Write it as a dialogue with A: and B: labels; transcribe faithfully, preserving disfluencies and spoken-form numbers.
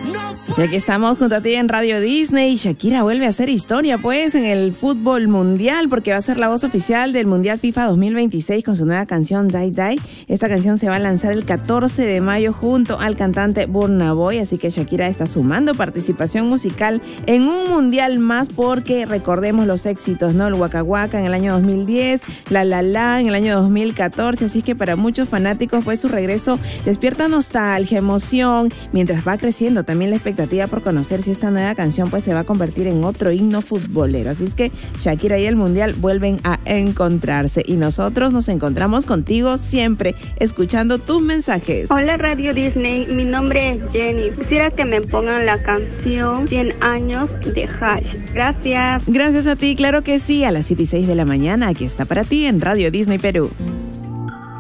A: Y aquí estamos junto a ti en Radio Disney. Shakira vuelve a hacer historia pues en el fútbol mundial, porque va a ser la voz oficial del Mundial FIFA dos mil veintiséis con su nueva canción Die Die. Esta canción se va a lanzar el catorce de mayo junto al cantante Burna Boy, así que Shakira está sumando participación musical en un mundial más, porque recordemos los éxitos, ¿no? El Waka Waka en el año dos mil diez, La La La en el año dos mil catorce, así que para muchos fanáticos pues su regreso despierta nostalgia, emoción, mientras va creciendo también la expectativa por conocer si esta nueva canción pues se va a convertir en otro himno futbolero. Así es que Shakira y el Mundial vuelven a encontrarse, y nosotros nos encontramos contigo siempre escuchando tus mensajes.
B: Hola Radio Disney, mi nombre es Jenny. Quisiera que me pongan la canción cien años de Hash. Gracias.
A: Gracias a ti, claro que sí. A las siete y seis de la mañana, aquí está para ti en Radio Disney Perú.